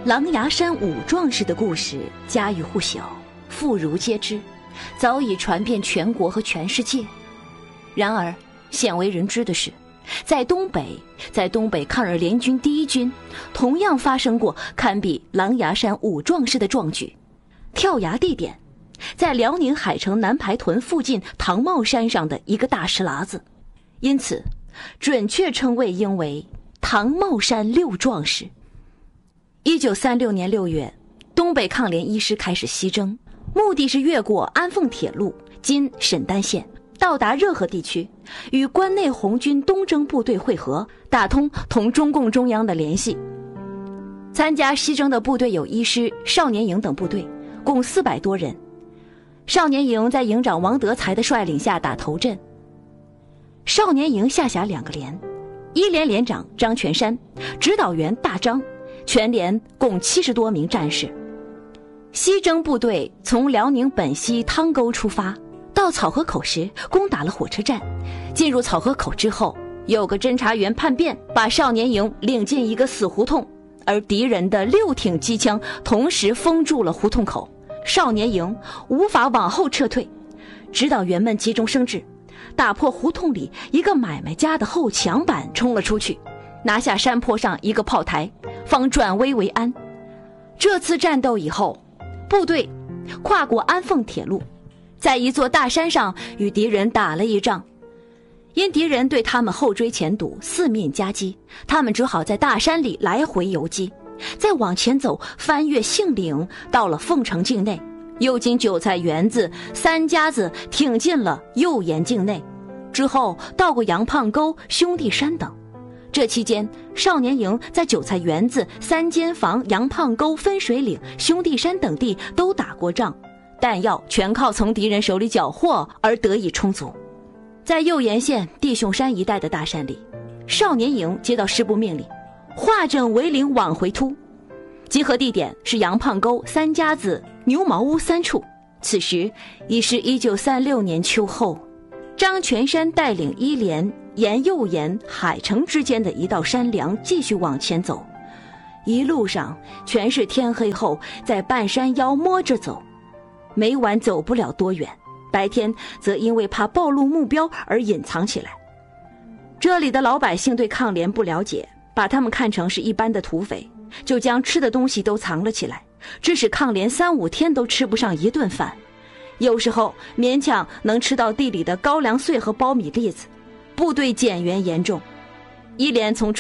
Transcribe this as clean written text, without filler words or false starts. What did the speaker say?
狼牙山五壮士的故事家喻户晓，妇孺皆知，早已传遍全国和全世界。然而鲜为人知的是，在东北抗日联军第一军同样发生过堪比狼牙山五壮士的壮举。跳崖地点在辽宁海城南排屯附近唐帽山上的一个大石砬子，因此准确称谓应为唐帽山六壮士。1936年6月，东北抗联一师开始西征，目的是越过安凤铁路今沈丹县，到达热河地区，与关内红军东征部队会合，打通同中共中央的联系。参加西征的部队有一师、少年营等部队，共400多人。少年营在营长王德才的率领下打头阵。少年营下辖2个连，一连连长张全山，指导员大张，全连共70多名战士。西征部队从辽宁本溪汤沟出发，到草河口时攻打了火车站。进入草河口之后，有个侦察员叛变，把少年营领进一个死胡同，而敌人的6挺机枪同时封住了胡同口，少年营无法往后撤退。指导员们急中生智，打破胡同里一个买卖家的后墙板冲了出去，拿下山坡上一个炮台，方转危为安。这次战斗以后，部队跨过安凤铁路，在一座大山上与敌人打了一仗。因敌人对他们后追前堵，四面夹击，他们只好在大山里来回游击。再往前走，翻越杏岭，到了凤城境内，又经韭菜园子、三家子，挺进了右岩境内，之后到过杨胖沟、兄弟山等。这期间，少年营在韭菜园子、三间房、杨胖沟、分水岭、兄弟山等地都打过仗，弹药全靠从敌人手里缴获而得以充足。在右岩县弟兄山一带的大山里，少年营接到师部命令，化整为零往回突。集合地点是杨胖沟、三家子、牛毛屋3处。此时已是1936年秋后。张全山带领一连沿右岩海城之间的一道山梁继续往前走，一路上全是天黑后在半山腰摸着走，每晚走不了多远，白天则因为怕暴露目标而隐藏起来。这里的老百姓对抗联不了解，把他们看成是一般的土匪，就将吃的东西都藏了起来，致使抗联3、5天都吃不上一顿饭，有时候勉强能吃到地里的高粱穗和苞米粒子。部队减员严重，一连从